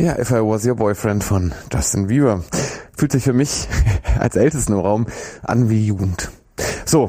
Ja, If I Was Your Boyfriend von Justin Bieber. Fühlt sich für mich als Ältesten im Raum an wie Jugend. So,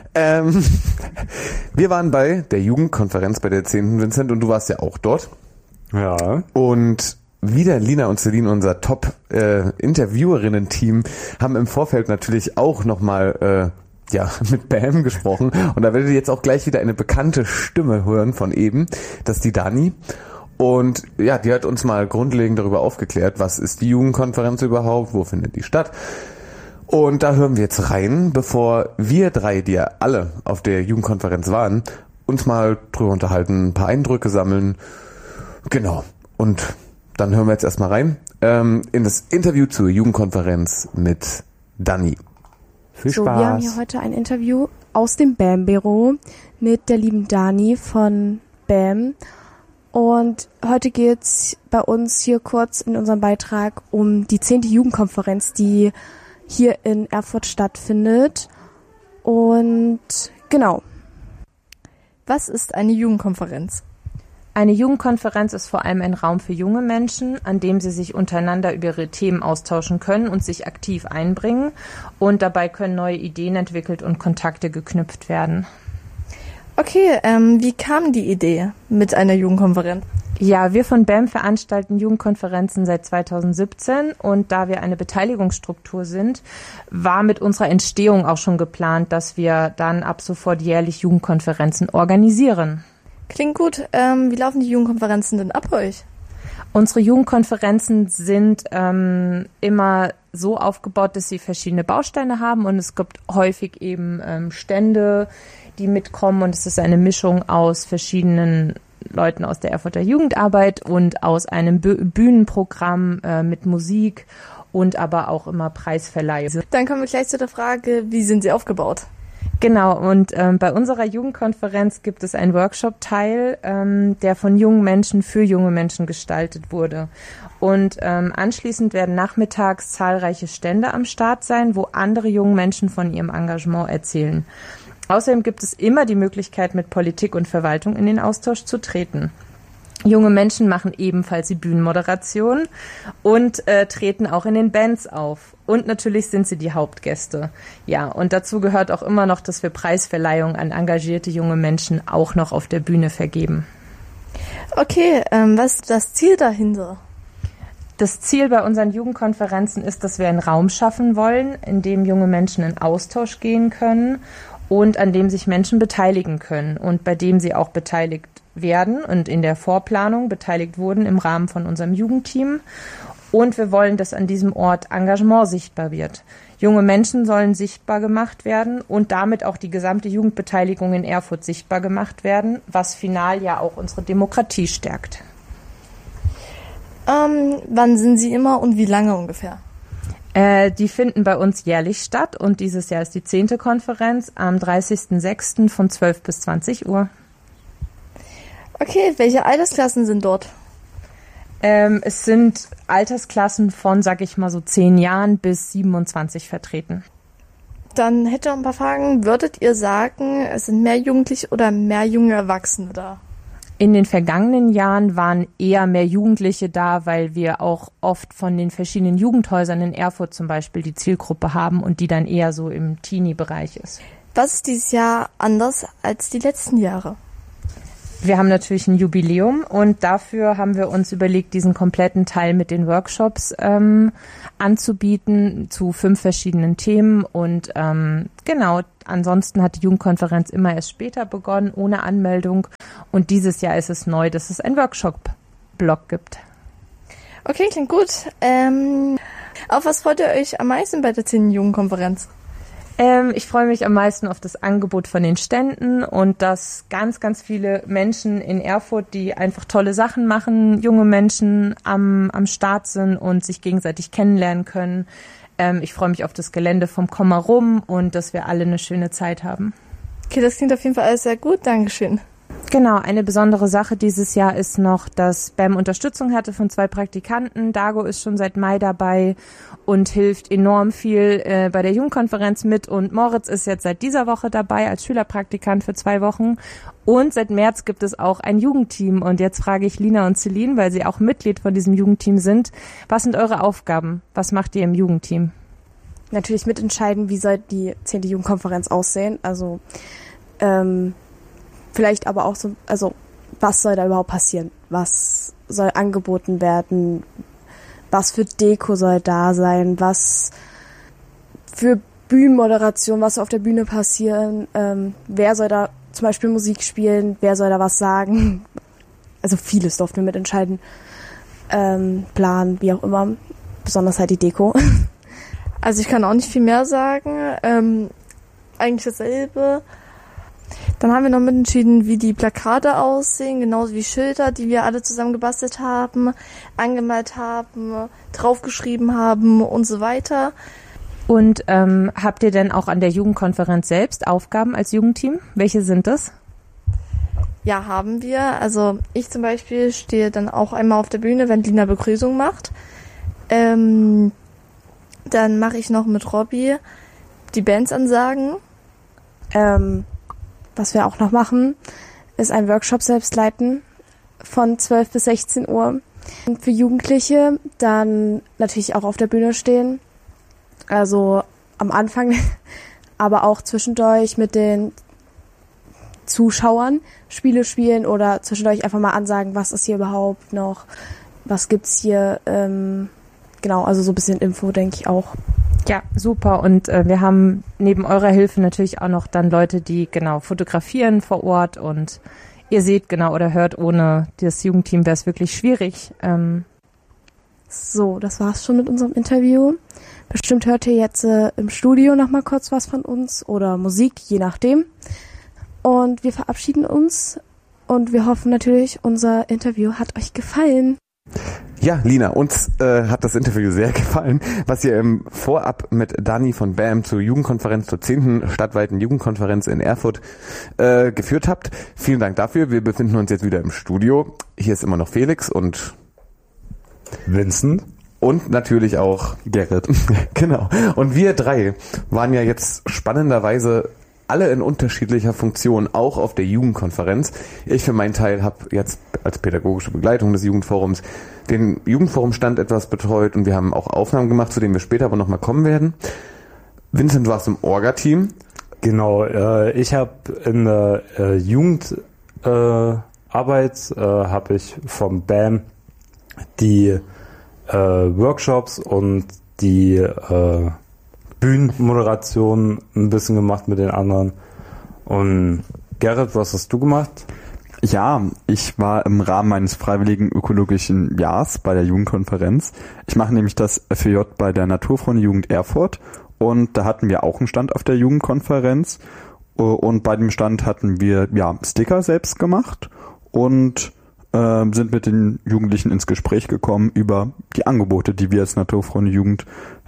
wir waren bei der Jugendkonferenz bei der 10. Vincent und du warst ja auch dort. Ja. Und wieder Lina und Celine, unser Top-Interviewerinnen-Team, haben im Vorfeld natürlich auch nochmal mit Bam gesprochen. Und da werdet ihr jetzt auch gleich wieder eine bekannte Stimme hören von eben. Das ist die Dani. Und ja, die hat uns mal grundlegend darüber aufgeklärt, was ist die Jugendkonferenz überhaupt, wo findet die statt. Und da hören wir jetzt rein, bevor wir drei, die ja alle auf der Jugendkonferenz waren, uns mal drüber unterhalten, ein paar Eindrücke sammeln. Genau. Und dann hören wir jetzt erstmal rein in das Interview zur Jugendkonferenz mit Dani. Viel Spaß. Wir haben hier heute ein Interview aus dem BAM-Büro mit der lieben Dani von BAM. Und heute geht's bei uns hier kurz in unserem Beitrag um die 10. Jugendkonferenz, die hier in Erfurt stattfindet. Und genau. Was ist eine Jugendkonferenz? Eine Jugendkonferenz ist vor allem ein Raum für junge Menschen, an dem sie sich untereinander über ihre Themen austauschen können und sich aktiv einbringen. Und dabei können neue Ideen entwickelt und Kontakte geknüpft werden. Okay, wie kam die Idee mit einer Jugendkonferenz? Ja, wir von BAM veranstalten Jugendkonferenzen seit 2017 und da wir eine Beteiligungsstruktur sind, war mit unserer Entstehung auch schon geplant, dass wir dann ab sofort jährlich Jugendkonferenzen organisieren. Klingt gut. Wie laufen die Jugendkonferenzen denn ab bei euch? Unsere Jugendkonferenzen sind immer so aufgebaut, dass sie verschiedene Bausteine haben und es gibt häufig eben Stände, die mitkommen und es ist eine Mischung aus verschiedenen Leuten aus der Erfurter Jugendarbeit und aus einem Bühnenprogramm mit Musik und aber auch immer Preisverleihung. Dann kommen wir gleich zu der Frage, wie sind sie aufgebaut? Genau, und bei unserer Jugendkonferenz gibt es einen Workshop-Teil, der von jungen Menschen für junge Menschen gestaltet wurde. Und anschließend werden nachmittags zahlreiche Stände am Start sein, wo andere junge Menschen von ihrem Engagement erzählen. Außerdem gibt es immer die Möglichkeit, mit Politik und Verwaltung in den Austausch zu treten. Junge Menschen machen ebenfalls die Bühnenmoderation und treten auch in den Bands auf. Und natürlich sind sie die Hauptgäste. Ja, und dazu gehört auch immer noch, dass wir Preisverleihungen an engagierte junge Menschen auch noch auf der Bühne vergeben. Okay, was ist das Ziel dahinter? Das Ziel bei unseren Jugendkonferenzen ist, dass wir einen Raum schaffen wollen, in dem junge Menschen in Austausch gehen können und an dem sich Menschen beteiligen können und bei dem sie auch beteiligt werden und in der Vorplanung beteiligt wurden im Rahmen von unserem Jugendteam. Und wir wollen, dass an diesem Ort Engagement sichtbar wird. Junge Menschen sollen sichtbar gemacht werden und damit auch die gesamte Jugendbeteiligung in Erfurt sichtbar gemacht werden, was final ja auch unsere Demokratie stärkt. Wann sind sie immer und wie lange ungefähr? Die finden bei uns jährlich statt und dieses Jahr ist die 10. Konferenz am 30.06. von 12 bis 20 Uhr. Okay, welche Altersklassen sind dort? Es sind Altersklassen von, sag ich mal, so 10 Jahren bis 27 vertreten. Dann hätte ich noch ein paar Fragen. Würdet ihr sagen, es sind mehr Jugendliche oder mehr junge Erwachsene da? In den vergangenen Jahren waren eher mehr Jugendliche da, weil wir auch oft von den verschiedenen Jugendhäusern in Erfurt zum Beispiel die Zielgruppe haben und die dann eher so im Teenie-Bereich ist. Was ist dieses Jahr anders als die letzten Jahre? Wir haben natürlich ein Jubiläum und dafür haben wir uns überlegt, diesen kompletten Teil mit den Workshops anzubieten zu 5 verschiedenen Themen und genau, ansonsten hat die Jugendkonferenz immer erst später begonnen, ohne Anmeldung und dieses Jahr ist es neu, dass es einen Workshop-Block gibt. Okay, klingt gut. Auf was freut ihr euch am meisten bei der 10. Jugendkonferenz? Ich freue mich am meisten auf das Angebot von den Ständen und dass ganz, ganz viele Menschen in Erfurt, die einfach tolle Sachen machen, junge Menschen am Start sind und sich gegenseitig kennenlernen können. Ich freue mich auf das Gelände vom Komma rum und dass wir alle eine schöne Zeit haben. Okay, das klingt auf jeden Fall alles sehr gut. Dankeschön. Genau, eine besondere Sache dieses Jahr ist noch, dass BAM Unterstützung hatte von 2 Praktikanten. Dago ist schon seit Mai dabei und hilft enorm viel bei der Jugendkonferenz mit. Und Moritz ist jetzt seit dieser Woche dabei als Schülerpraktikant für 2 Wochen. Und seit März gibt es auch ein Jugendteam. Und jetzt frage ich Lina und Celine, weil sie auch Mitglied von diesem Jugendteam sind. Was sind eure Aufgaben? Was macht ihr im Jugendteam? Natürlich mitentscheiden, wie soll die 10. Jugendkonferenz aussehen. Also vielleicht aber auch so, also was soll da überhaupt passieren? Was soll angeboten werden? Was für Deko soll da sein? Was für Bühnenmoderation, was soll auf der Bühne passieren? Wer soll da zum Beispiel Musik spielen? Wer soll da was sagen? Also vieles durften wir mitentscheiden. Plan, wie auch immer. Besonders halt die Deko. Also ich kann auch nicht viel mehr sagen. Eigentlich dasselbe. Dann haben wir noch mitentschieden, wie die Plakate aussehen, genauso wie Schilder, die wir alle zusammen gebastelt haben, angemalt haben, draufgeschrieben haben und so weiter. Und habt ihr denn auch an der Jugendkonferenz selbst Aufgaben als Jugendteam? Welche sind das? Ja, haben wir. Also ich zum Beispiel stehe dann auch einmal auf der Bühne, wenn Lina Begrüßung macht. Dann mache ich noch mit Robby die Bandsansagen. Was wir auch noch machen, ist einen Workshop selbst leiten von 12 bis 16 Uhr. Und für Jugendliche dann natürlich auch auf der Bühne stehen. Also am Anfang, aber auch zwischendurch mit den Zuschauern Spiele spielen oder zwischendurch einfach mal ansagen, was ist hier überhaupt noch, was gibt's hier. Genau, also so ein bisschen Info, denke ich auch. Ja, super. Und wir haben neben eurer Hilfe natürlich auch noch dann Leute, die genau fotografieren vor Ort. Und ihr seht genau oder hört, ohne das Jugendteam wäre es wirklich schwierig. So, das war's schon mit unserem Interview. Bestimmt hört ihr jetzt im Studio noch mal kurz was von uns oder Musik, je nachdem. Und wir verabschieden uns und wir hoffen natürlich, unser Interview hat euch gefallen. Ja, Lina, uns hat das Interview sehr gefallen, was ihr im Vorab mit Dani von BAM zur Jugendkonferenz, zur 10. stadtweiten Jugendkonferenz in Erfurt geführt habt. Vielen Dank dafür. Wir befinden uns jetzt wieder im Studio. Hier ist immer noch Felix und Vincent. Und natürlich auch Gerrit. Genau. Und wir 3 waren ja jetzt spannenderweise alle in unterschiedlicher Funktion, auch auf der Jugendkonferenz. Ich für meinen Teil habe jetzt als pädagogische Begleitung des Jugendforums den Jugendforumstand etwas betreut und wir haben auch Aufnahmen gemacht, zu denen wir später aber nochmal kommen werden. Vincent, du warst im Orga-Team. Genau, ich habe in der Jugendarbeit habe ich vom BAM die Workshops und die Bühnenmoderation ein bisschen gemacht mit den anderen. Und Gerrit, was hast du gemacht? Ja, ich war im Rahmen meines freiwilligen ökologischen Jahres bei der Jugendkonferenz. Ich mache nämlich das FJ bei der Naturfreunde-Jugend Erfurt und da hatten wir auch einen Stand auf der Jugendkonferenz und bei dem Stand hatten wir Sticker selbst gemacht und sind mit den Jugendlichen ins Gespräch gekommen über die Angebote, die wir als Naturfreunde-Jugend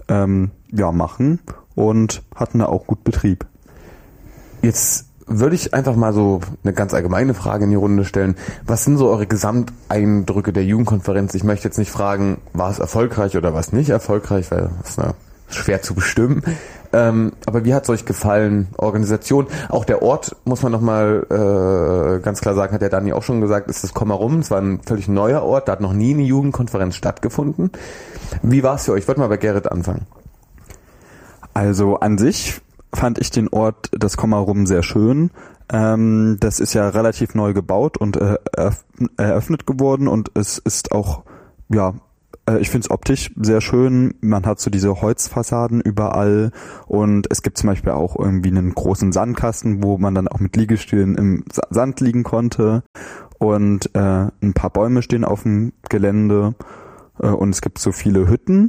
machen und hatten da auch gut Betrieb. Jetzt würde ich einfach mal so eine ganz allgemeine Frage in die Runde stellen. Was sind so eure Gesamteindrücke der Jugendkonferenz? Ich möchte jetzt nicht fragen, war es erfolgreich oder war es nicht erfolgreich, weil das ist schwer zu bestimmen. Aber wie hat es euch gefallen? Organisation, auch der Ort, muss man nochmal ganz klar sagen, hat der Dani auch schon gesagt, ist das Kommerum. Es war ein völlig neuer Ort, da hat noch nie eine Jugendkonferenz stattgefunden. Wie war es für euch? Ich wollte mal bei Gerrit anfangen. Also an sich fand ich den Ort, das Kommerum, sehr schön. Das ist ja relativ neu gebaut und eröffnet geworden und es ist auch, ich finde es optisch sehr schön. Man hat so diese Holzfassaden überall und es gibt zum Beispiel auch irgendwie einen großen Sandkasten, wo man dann auch mit Liegestühlen im Sand liegen konnte und ein paar Bäume stehen auf dem Gelände und es gibt so viele Hütten.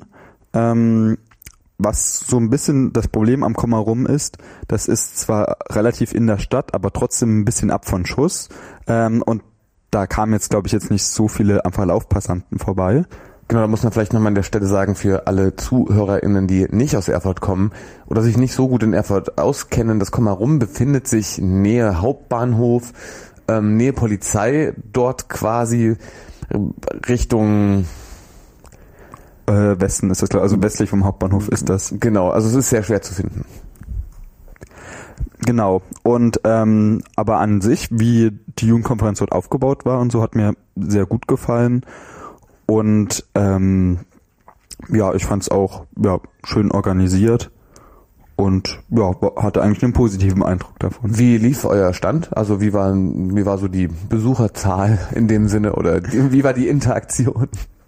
Was so ein bisschen das Problem am Kommerum ist, das ist zwar relativ in der Stadt, aber trotzdem ein bisschen ab von Schuss. Und da kamen jetzt, glaube ich, nicht so viele am Verlaufpassanten vorbei. Genau, da muss man vielleicht nochmal an der Stelle sagen, für alle ZuhörerInnen, die nicht aus Erfurt kommen oder sich nicht so gut in Erfurt auskennen, das Kommerum befindet sich nähe Hauptbahnhof, Nähe Polizei dort quasi Richtung Westen ist das, also westlich vom Hauptbahnhof ist das. Genau, also es ist sehr schwer zu finden. Genau. Und aber an sich, wie die Jugendkonferenz dort aufgebaut war und so, hat mir sehr gut gefallen. Und ja, ich fand es auch schön organisiert und hatte eigentlich einen positiven Eindruck davon. Wie lief euer Stand? Also wie war so die Besucherzahl in dem Sinne oder wie war die Interaktion?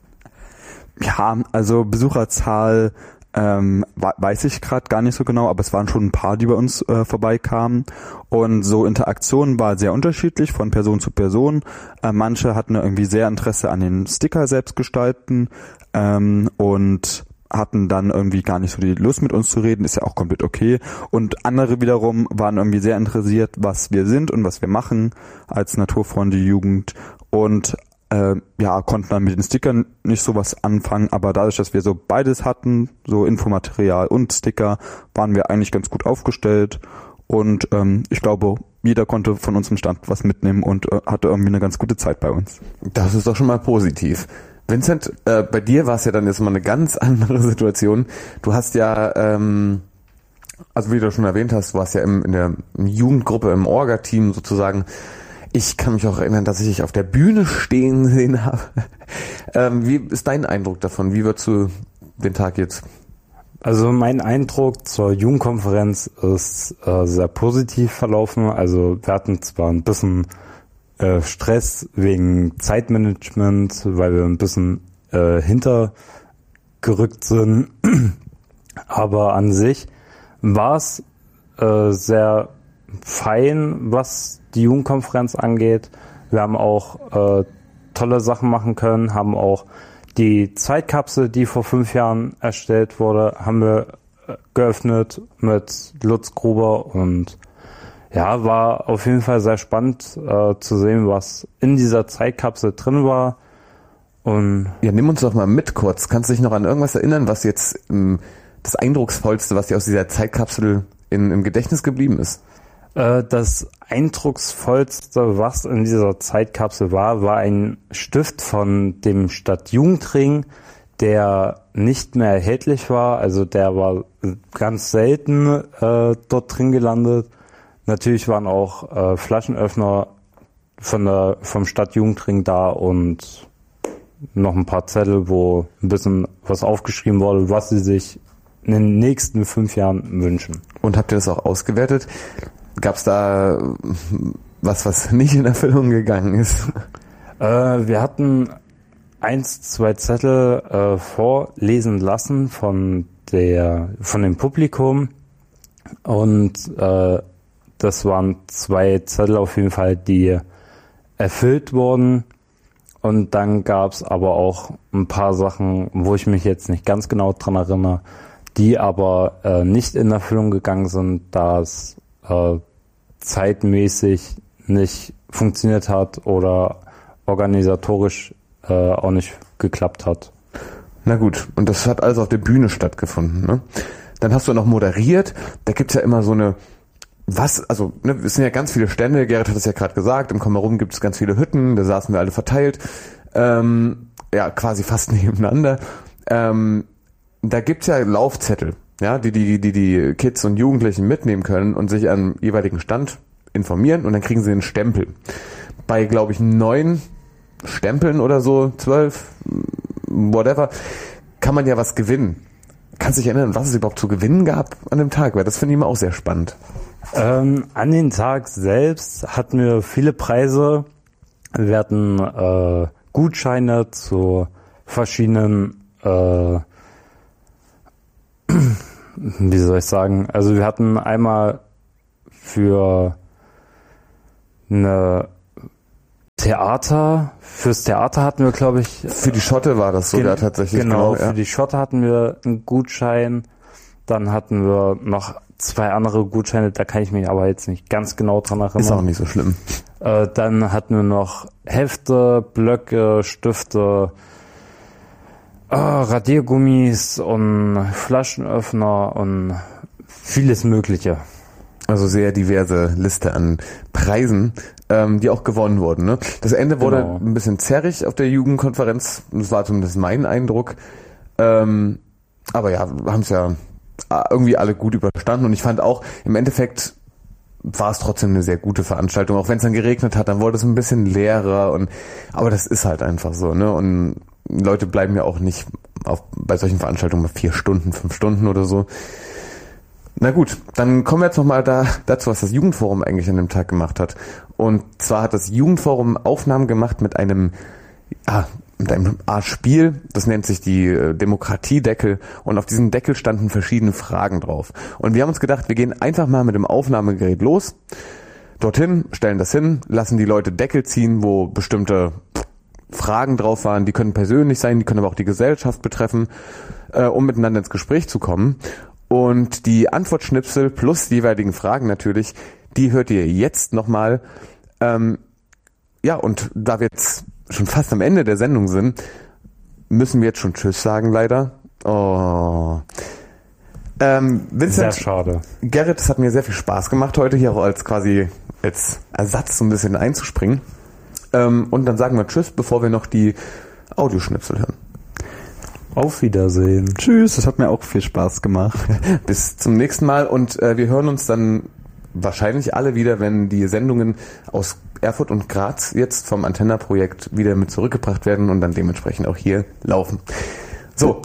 Ja, also Besucherzahl weiß ich gerade gar nicht so genau, aber es waren schon ein paar, die bei uns vorbeikamen. Und so Interaktion war sehr unterschiedlich von Person zu Person. Manche hatten irgendwie sehr Interesse an den Sticker selbst gestalten und hatten dann irgendwie gar nicht so die Lust mit uns zu reden, ist ja auch komplett okay. Und andere wiederum waren irgendwie sehr interessiert, was wir sind und was wir machen als Naturfreunde Jugend und konnten dann mit den Stickern nicht so was anfangen, aber dadurch, dass wir so beides hatten, so Infomaterial und Sticker, waren wir eigentlich ganz gut aufgestellt und ich glaube, jeder konnte von unserem Stand was mitnehmen und hatte irgendwie eine ganz gute Zeit bei uns. Das ist doch schon mal positiv. Vincent, bei dir war es ja dann jetzt mal eine ganz andere Situation. Du hast ja, also wie du schon erwähnt hast, du warst ja in der Jugendgruppe, im Orga-Team sozusagen. Ich kann mich auch erinnern, dass ich dich auf der Bühne stehen sehen habe. Wie ist dein Eindruck davon? Wie würdest du den Tag jetzt? Also mein Eindruck zur Jugendkonferenz ist sehr positiv verlaufen. Also wir hatten zwar ein bisschen Stress wegen Zeitmanagement, weil wir ein bisschen hintergerückt sind, aber an sich war es sehr fein, was die Jugendkonferenz angeht. Wir haben auch tolle Sachen machen können, haben auch die Zeitkapsel, die vor 5 Jahren erstellt wurde, haben wir geöffnet mit Lutz Gruber und ja, war auf jeden Fall sehr spannend zu sehen, was in dieser Zeitkapsel drin war. Und ja, nimm uns doch mal mit kurz. Kannst du dich noch an irgendwas erinnern, was jetzt das Eindrucksvollste, was dir aus dieser Zeitkapsel im Gedächtnis geblieben ist? Das Eindrucksvollste, was in dieser Zeitkapsel war ein Stift von dem Stadtjugendring, der nicht mehr erhältlich war. Also der war ganz selten dort drin gelandet. Natürlich waren auch Flaschenöffner vom Stadtjugendring da und noch ein paar Zettel, wo ein bisschen was aufgeschrieben wurde, was sie sich in den nächsten 5 Jahren wünschen. Und habt ihr das auch ausgewertet? Gab es da was nicht in Erfüllung gegangen ist? Wir hatten 1, 2 Zettel vorlesen lassen von dem Publikum und das waren 2 Zettel auf jeden Fall, die erfüllt wurden. Und dann gab es aber auch ein paar Sachen, wo ich mich jetzt nicht ganz genau dran erinnere, die aber nicht in Erfüllung gegangen sind, da es zeitmäßig nicht funktioniert hat oder organisatorisch auch nicht geklappt hat. Na gut, und das hat alles auf der Bühne stattgefunden, ne? Dann hast du noch moderiert, da gibt's ja immer so eine, es sind ja ganz viele Stände, Gerrit hat es ja gerade gesagt, im Kommerum gibt es ganz viele Hütten, da saßen wir alle verteilt, quasi fast nebeneinander. Da gibt's ja Laufzettel, ja, die Kids und Jugendlichen mitnehmen können und sich am jeweiligen Stand informieren und dann kriegen sie einen Stempel. Bei, glaube ich, 9 Stempeln oder so, 12, whatever, kann man ja was gewinnen. Kannst du dich erinnern, was es überhaupt zu gewinnen gab an dem Tag? Weil das finde ich immer auch sehr spannend. An den Tag selbst hatten wir viele Preise. Wir hatten Gutscheine zu verschiedenen, wie soll ich sagen, also wir hatten einmal für fürs Theater hatten wir, glaube ich... Für die Schotte war das sogar tatsächlich. Genau, für die Schotte hatten wir einen Gutschein. Dann hatten wir noch 2 andere Gutscheine, da kann ich mich aber jetzt nicht ganz genau dran erinnern. Ist auch nicht so schlimm. Dann hatten wir noch Hefte, Blöcke, Stifte, Radiergummis und Flaschenöffner und vieles Mögliche. Also sehr diverse Liste an Preisen, die auch gewonnen wurden. Ne? Das Ende wurde ein bisschen zerrig auf der Jugendkonferenz. Das war zumindest mein Eindruck. Aber ja, haben es ja irgendwie alle gut überstanden. Und ich fand auch, im Endeffekt war es trotzdem eine sehr gute Veranstaltung. Auch wenn es dann geregnet hat, dann wurde es ein bisschen leerer. Aber das ist halt einfach so. Ne? Und Leute bleiben ja auch nicht bei solchen Veranstaltungen mal 4 Stunden, 5 Stunden oder so. Na gut, dann kommen wir jetzt nochmal dazu, was das Jugendforum eigentlich an dem Tag gemacht hat. Und zwar hat das Jugendforum Aufnahmen gemacht mit einem Art Spiel, das nennt sich die Demokratiedeckel, und auf diesem Deckel standen verschiedene Fragen drauf. Und wir haben uns gedacht, wir gehen einfach mal mit dem Aufnahmegerät los, dorthin, stellen das hin, lassen die Leute Deckel ziehen, wo bestimmte Fragen drauf waren, die können persönlich sein, die können aber auch die Gesellschaft betreffen, um miteinander ins Gespräch zu kommen. Und die Antwortschnipsel plus die jeweiligen Fragen natürlich, die hört ihr jetzt nochmal. Und da wir jetzt schon fast am Ende der Sendung sind, müssen wir jetzt schon Tschüss sagen, leider. Oh. Vincent, sehr schade. Gerrit, es hat mir sehr viel Spaß gemacht heute hier auch als Ersatz so ein bisschen einzuspringen. Und dann sagen wir Tschüss, bevor wir noch die Audioschnipsel hören. Auf Wiedersehen. Tschüss, es hat mir auch viel Spaß gemacht. Bis zum nächsten Mal und wir hören uns dann wahrscheinlich alle wieder, wenn die Sendungen aus Erfurt und Graz jetzt vom Antenna-Projekt wieder mit zurückgebracht werden und dann dementsprechend auch hier laufen. So.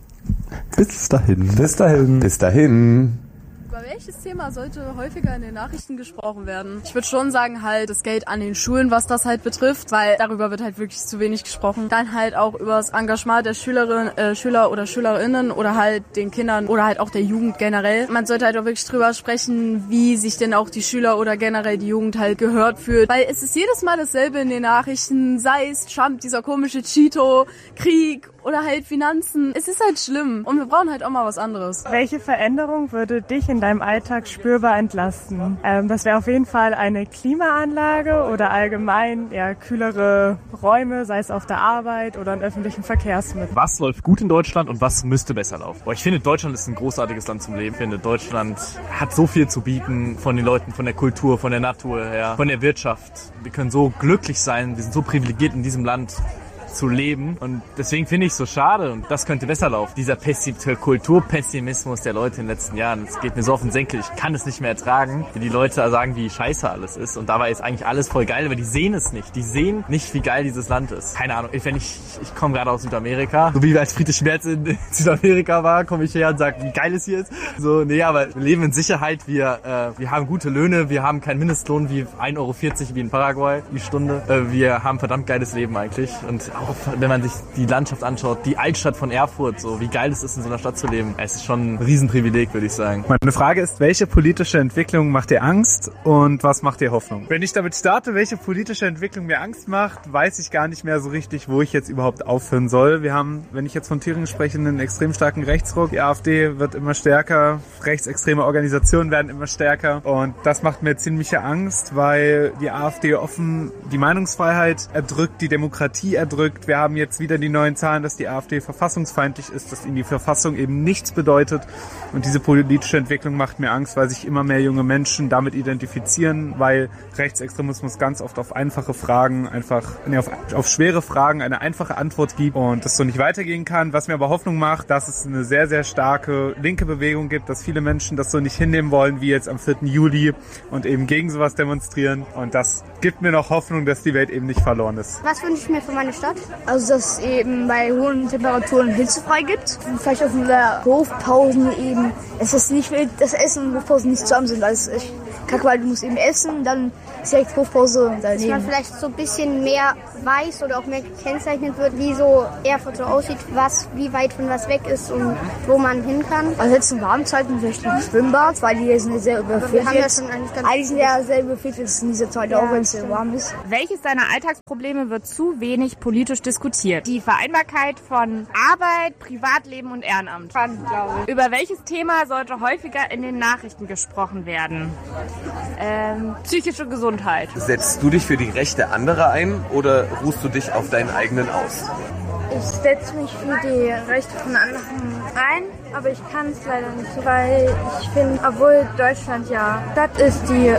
Bis dahin. Bis dahin. Bis dahin. Über welches Thema sollte häufiger in den Nachrichten gesprochen werden? Ich würde schon sagen, halt das Geld an den Schulen, was das halt betrifft, weil darüber wird halt wirklich zu wenig gesprochen. Dann halt auch über das Engagement der Schüler oder Schülerinnen oder halt den Kindern oder halt auch der Jugend generell. Man sollte halt auch wirklich drüber sprechen, wie sich denn auch die Schüler oder generell die Jugend halt gehört fühlt. Weil es ist jedes Mal dasselbe in den Nachrichten, sei es Trump, dieser komische Cheeto, Krieg oder halt Finanzen. Es ist halt schlimm und wir brauchen halt auch mal was anderes. Welche Veränderung würde dich in deinem Alltag spürbar entlasten? Das wäre auf jeden Fall eine Klimaanlage oder allgemein kühlere Räume, sei es auf der Arbeit oder in öffentlichen Verkehrsmitteln. Was läuft gut in Deutschland und was müsste besser laufen? Ich finde, Deutschland ist ein großartiges Land zum Leben. Ich finde, Deutschland hat so viel zu bieten von den Leuten, von der Kultur, von der Natur her, von der Wirtschaft. Wir können so glücklich sein, wir sind so privilegiert in diesem Land zu leben und deswegen finde ich es so schade und das könnte besser laufen. Dieser Kulturpessimismus der Leute in den letzten Jahren, das geht mir so auf den Senkel, ich kann es nicht mehr ertragen, wie die Leute sagen, wie scheiße alles ist und dabei ist eigentlich alles voll geil, aber die sehen es nicht. Die sehen nicht, wie geil dieses Land ist. Keine Ahnung, ich komme gerade aus Südamerika, so wie als Friedrich Merz in Südamerika war, komme ich her und sage, wie geil es hier ist. So, nee, aber wir leben in Sicherheit, wir haben gute Löhne, wir haben keinen Mindestlohn wie 1,40 Euro wie in Paraguay die Stunde. Wir haben verdammt geiles Leben eigentlich und auch wenn man sich die Landschaft anschaut, die Altstadt von Erfurt, so wie geil es ist, in so einer Stadt zu leben. Es ist schon ein Riesenprivileg, würde ich sagen. Meine Frage ist, welche politische Entwicklung macht dir Angst und was macht dir Hoffnung? Wenn ich damit starte, welche politische Entwicklung mir Angst macht, weiß ich gar nicht mehr so richtig, wo ich jetzt überhaupt aufhören soll. Wir haben, wenn ich jetzt von Thüringen spreche, einen extrem starken Rechtsruck. Die AfD wird immer stärker, rechtsextreme Organisationen werden immer stärker und das macht mir ziemliche Angst, weil die AfD offen die Meinungsfreiheit erdrückt, die Demokratie erdrückt. Wir haben jetzt wieder die neuen Zahlen, dass die AfD verfassungsfeindlich ist, dass ihnen die Verfassung eben nichts bedeutet. Und diese politische Entwicklung macht mir Angst, weil sich immer mehr junge Menschen damit identifizieren, weil Rechtsextremismus ganz oft auf einfache Fragen, auf schwere Fragen eine einfache Antwort gibt und das so nicht weitergehen kann. Was mir aber Hoffnung macht, dass es eine sehr, sehr starke linke Bewegung gibt, dass viele Menschen das so nicht hinnehmen wollen, wie jetzt am 4. Juli und eben gegen sowas demonstrieren. Und das gibt mir noch Hoffnung, dass die Welt eben nicht verloren ist. Was wünsche ich mir für meine Stadt? Also, dass es eben bei hohen Temperaturen hitzefrei gibt. Vielleicht auf der Hofpausen eben, dass das Essen und Hofpausen nicht zusammen sind. Also, ich kacke, weil du musst eben essen, dann ist direkt Hofpause und daneben. Dass man vielleicht so ein bisschen mehr weiß oder auch mehr gekennzeichnet wird, wie so Erfurt so aussieht, wie weit von was weg ist und wo man hin kann. Also jetzt in warmen Zeiten vielleicht die Schwimmbad, weil die sind sehr überfüllt. Eigentlich sind ja sehr überfüllt jetzt in dieser Zeit, auch wenn es sehr warm ist. Welches deiner Alltagsprobleme wird zu wenig politisch diskutiert? Die Vereinbarkeit von Arbeit, Privatleben und Ehrenamt. Spannend, glaube ich. Über welches Thema sollte häufiger in den Nachrichten gesprochen werden? Psychische Gesundheit. Setzt du dich für die Rechte anderer ein oder ruhst du dich auf deinen eigenen aus? Ich setze mich für die Rechte von anderen ein, aber ich kann es leider nicht, weil ich finde, obwohl Deutschland ja Stadt ist, die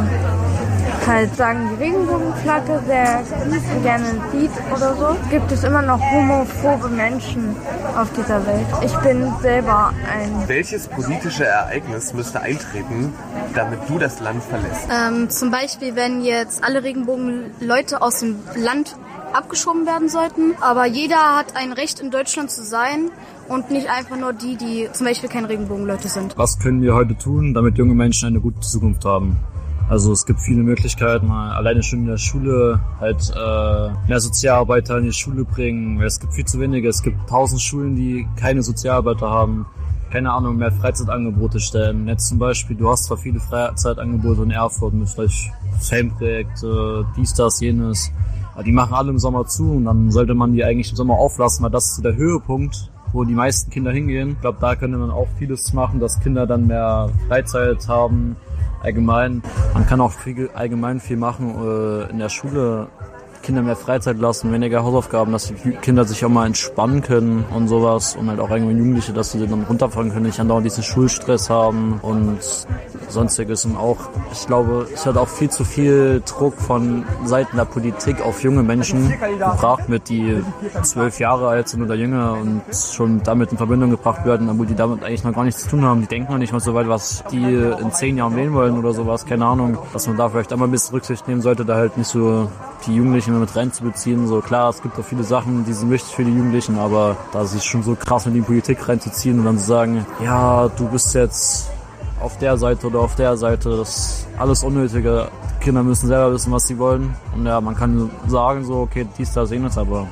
halt sagen, die Regenbogenflagge sehr gerne sieht oder so, gibt es immer noch homophobe Menschen auf dieser Welt. Ich bin selber ein... Welches politische Ereignis müsste eintreten, damit du das Land verlässt? Zum Beispiel, wenn jetzt alle Regenbogenleute aus dem Land abgeschoben werden sollten, aber jeder hat ein Recht in Deutschland zu sein und nicht einfach nur die zum Beispiel keine Regenbogenleute sind. Was können wir heute tun, damit junge Menschen eine gute Zukunft haben? Also es gibt viele Möglichkeiten, alleine schon in der Schule halt mehr Sozialarbeiter in die Schule bringen. Es gibt viel zu wenige, es gibt 1000 Schulen, die keine Sozialarbeiter haben. Keine Ahnung, mehr Freizeitangebote stellen. Jetzt zum Beispiel, du hast zwar viele Freizeitangebote in Erfurt mit vielleicht Fanprojekte, dies, das, jenes. Aber die machen alle im Sommer zu und dann sollte man die eigentlich im Sommer auflassen, weil das ist so der Höhepunkt, wo die meisten Kinder hingehen. Ich glaube, da könnte man auch vieles machen, dass Kinder dann mehr Freizeit haben. Allgemein, man kann auch allgemein viel machen in der Schule, Kinder mehr Freizeit lassen, weniger Hausaufgaben, dass die Kinder sich auch mal entspannen können und sowas und halt auch irgendwie Jugendliche, dass sie dann runterfahren können, nicht andauernd diesen Schulstress haben und sonstiges. Und auch, ich glaube, es hat auch viel zu viel Druck von Seiten der Politik auf junge Menschen gebracht, mit die 12 Jahre alt sind oder jünger und schon damit in Verbindung gebracht werden, obwohl die damit eigentlich noch gar nichts zu tun haben. Die denken noch nicht mal so weit, was die in 10 Jahren wählen wollen oder sowas, keine Ahnung. Dass man da vielleicht einmal ein bisschen Rücksicht nehmen sollte, da halt nicht so die Jugendlichen mit reinzubeziehen. So klar, es gibt auch viele Sachen, die sind wichtig für die Jugendlichen, aber da sich schon so krass in die Politik reinzuziehen und dann zu sagen, ja, du bist jetzt auf der Seite oder auf der Seite, das ist alles Unnötige. Kinder müssen selber wissen, was sie wollen. Und ja, man kann sagen so, okay, dies, das, jenes, aber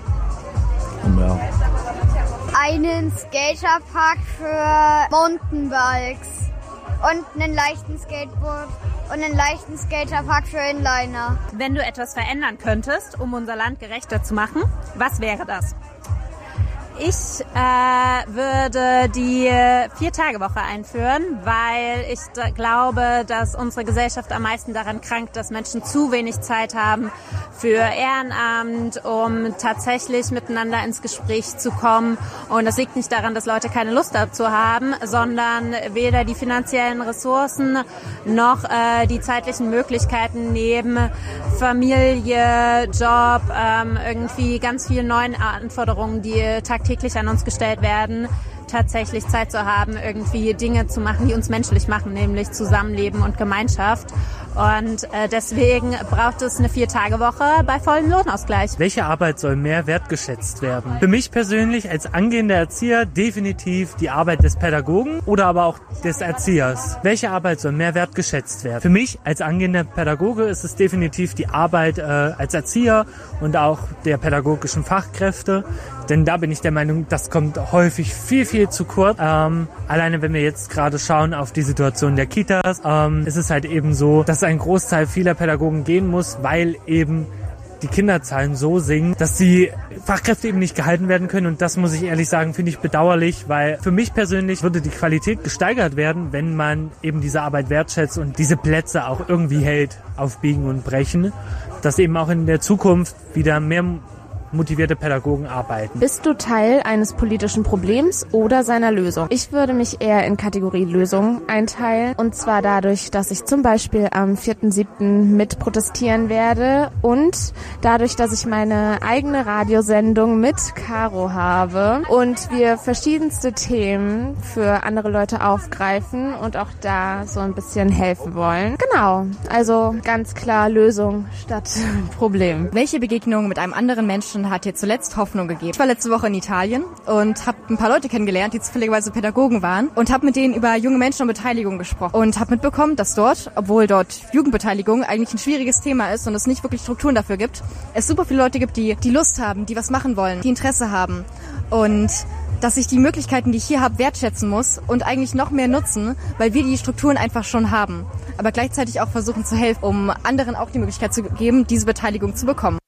und ja. Einen Skaterpark für Mountainbikes und einen leichten Skateboard und einen leichten Skaterpark für Inliner. Wenn du etwas verändern könntest, um unser Land gerechter zu machen, was wäre das? Ich würde die 4-Tage-Woche einführen, weil ich glaube, dass unsere Gesellschaft am meisten daran krankt, dass Menschen zu wenig Zeit haben für Ehrenamt, um tatsächlich miteinander ins Gespräch zu kommen. Und das liegt nicht daran, dass Leute keine Lust dazu haben, sondern weder die finanziellen Ressourcen noch die zeitlichen Möglichkeiten neben Familie, Job, irgendwie ganz vielen neuen Anforderungen, die tagtäglich an uns gestellt werden, tatsächlich Zeit zu haben, irgendwie Dinge zu machen, die uns menschlich machen, nämlich Zusammenleben und Gemeinschaft. Und deswegen braucht es eine 4-Tage-Woche bei vollem Lohnausgleich. Welche Arbeit soll mehr wertgeschätzt werden? Für mich persönlich als angehender Erzieher definitiv die Arbeit des Pädagogen oder aber auch des Erziehers. Welche Arbeit soll mehr wertgeschätzt werden? Für mich als angehender Pädagoge ist es definitiv die Arbeit als Erzieher und auch der pädagogischen Fachkräfte. Denn da bin ich der Meinung, das kommt häufig viel, viel zu kurz. Alleine wenn wir jetzt gerade schauen auf die Situation der Kitas, ist es halt eben so, dass ein Großteil vieler Pädagogen gehen muss, weil eben die Kinderzahlen so sinken, dass die Fachkräfte eben nicht gehalten werden können. Und das muss ich ehrlich sagen, finde ich bedauerlich, weil für mich persönlich würde die Qualität gesteigert werden, wenn man eben diese Arbeit wertschätzt und diese Plätze auch irgendwie hält auf Biegen und Brechen, dass eben auch in der Zukunft wieder mehr motivierte Pädagogen arbeiten. Bist du Teil eines politischen Problems oder seiner Lösung? Ich würde mich eher in Kategorie Lösung einteilen, und zwar dadurch, dass ich zum Beispiel am 4.7. mit protestieren werde und dadurch, dass ich meine eigene Radiosendung mit Caro habe und wir verschiedenste Themen für andere Leute aufgreifen und auch da so ein bisschen helfen wollen. Genau, also ganz klar Lösung statt Problem. Welche Begegnung mit einem anderen Menschen hat dir zuletzt Hoffnung gegeben? Ich war letzte Woche in Italien und habe ein paar Leute kennengelernt, die zufälligerweise Pädagogen waren, und habe mit denen über junge Menschen und Beteiligung gesprochen und habe mitbekommen, dass dort, obwohl dort Jugendbeteiligung eigentlich ein schwieriges Thema ist und es nicht wirklich Strukturen dafür gibt, es super viele Leute gibt, die Lust haben, die was machen wollen, die Interesse haben, und dass ich die Möglichkeiten, die ich hier habe, wertschätzen muss und eigentlich noch mehr nutzen, weil wir die Strukturen einfach schon haben. Aber gleichzeitig auch versuchen zu helfen, um anderen auch die Möglichkeit zu geben, diese Beteiligung zu bekommen.